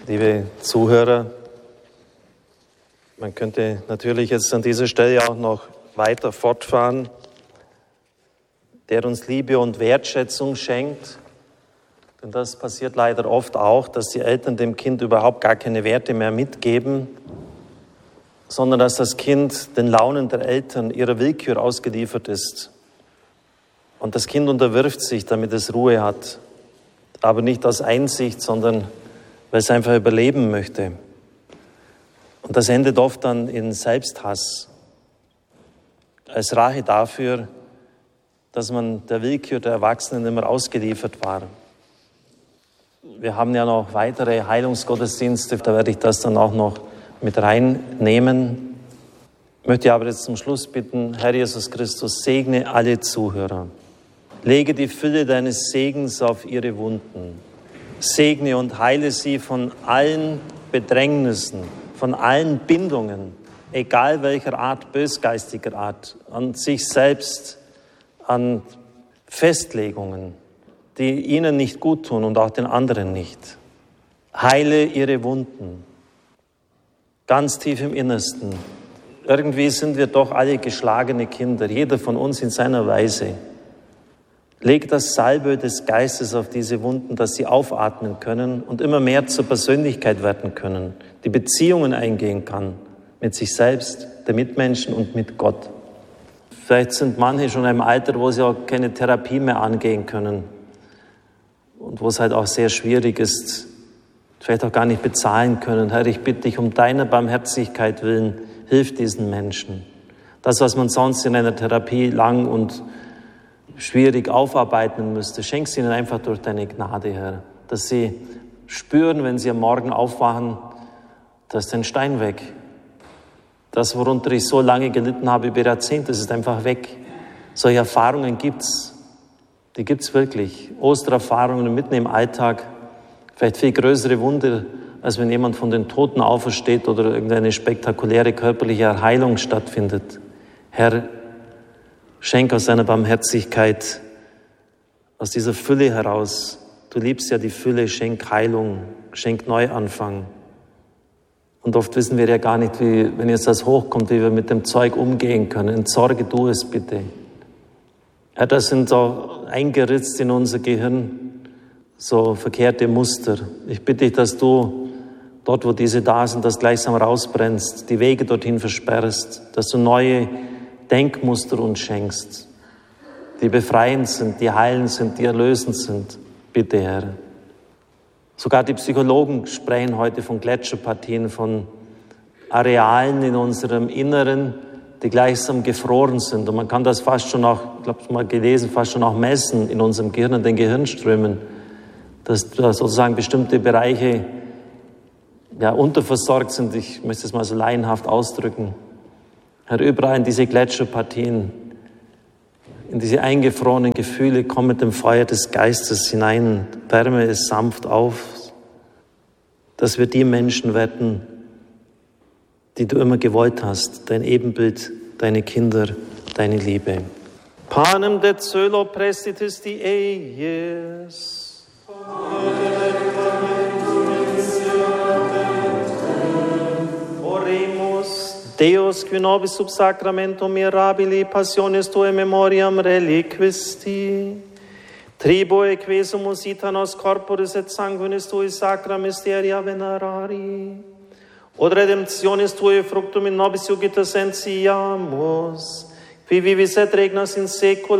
Liebe Zuhörer, man könnte natürlich jetzt an dieser Stelle auch noch weiter fortfahren, der uns Liebe und Wertschätzung schenkt. Denn das passiert leider oft auch, dass die Eltern dem Kind überhaupt gar keine Werte mehr mitgeben, sondern dass das Kind den Launen der Eltern, ihrer Willkür ausgeliefert ist. Und das Kind unterwirft sich, damit es Ruhe hat, aber nicht aus Einsicht, sondern weil es einfach überleben möchte. Und das endet oft dann in Selbsthass, als Rache dafür, dass man der Willkür der Erwachsenen immer ausgeliefert war. Wir haben ja noch weitere Heilungsgottesdienste, da werde ich das dann auch noch mit reinnehmen. Ich möchte aber jetzt zum Schluss bitten, Herr Jesus Christus, segne alle Zuhörer. Lege die Fülle deines Segens auf ihre Wunden. Segne und heile sie von allen Bedrängnissen, von allen Bindungen, egal welcher Art, bösgeistiger Art, an sich selbst, an Festlegungen, die ihnen nicht gut tun und auch den anderen nicht. Heile ihre Wunden, ganz tief im Innersten. Irgendwie sind wir doch alle geschlagene Kinder, jeder von uns in seiner Weise. Leg das Salbe des Geistes auf diese Wunden, dass sie aufatmen können und immer mehr zur Persönlichkeit werden können, die Beziehungen eingehen kann mit sich selbst, den Mitmenschen und mit Gott. Vielleicht sind manche schon in einem Alter, wo sie auch keine Therapie mehr angehen können und wo es halt auch sehr schwierig ist, vielleicht auch gar nicht bezahlen können. Herr, ich bitte dich um deiner Barmherzigkeit willen, hilf diesen Menschen. Das, was man sonst in einer Therapie lang und schwierig aufarbeiten müsste, schenk es ihnen einfach durch deine Gnade, Herr, dass sie spüren, wenn sie am Morgen aufwachen, da ist ein Stein weg. Das, worunter ich so lange gelitten habe über Jahrzehnte, das ist einfach weg. Solche Erfahrungen gibt's. Die gibt's wirklich. Ostererfahrungen mitten im Alltag, vielleicht viel größere Wunder, als wenn jemand von den Toten aufersteht oder irgendeine spektakuläre körperliche Heilung stattfindet. Herr, schenk aus deiner Barmherzigkeit, aus dieser Fülle heraus. Du liebst ja die Fülle, schenk Heilung, schenk Neuanfang. Und oft wissen wir ja gar nicht, wie, wenn jetzt das hochkommt, wie wir mit dem Zeug umgehen können. Entsorge du es bitte. Ja, das sind so eingeritzt in unser Gehirn, so verkehrte Muster. Ich bitte dich, dass du dort, wo diese da sind, das gleichsam rausbrennst, die Wege dorthin versperrst, dass du neue Denkmuster uns schenkst, die befreiend sind, die heilend sind, die erlösend sind. Bitte, Herr. Sogar die Psychologen sprechen heute von Gletscherpartien, von Arealen in unserem Inneren, die gleichsam gefroren sind. Und man kann das fast schon auch, ich habe es mal gelesen, fast schon auch messen in unserem Gehirn und den Gehirnströmen, dass da sozusagen bestimmte Bereiche unterversorgt sind. Ich möchte es mal so laienhaft ausdrücken. Herr, überall in diese Gletscherpartien, in diese eingefrorenen Gefühle, komm mit dem Feuer des Geistes hinein, wärme es sanft auf, dass wir die Menschen werden, die du immer gewollt hast, dein Ebenbild, deine Kinder, deine Liebe. Panem de celo prestitis die eies. Oremus. Deus, qui nobis sub sacramentum mirabili passionis tuae memoriam reliquisti, triboe quesumus ita nos corporis et sanguinis tui sacra mysteria venerari, od redemptionis tuae fructum in nobis iugita sentiamus, qui vivis et regnas in saecula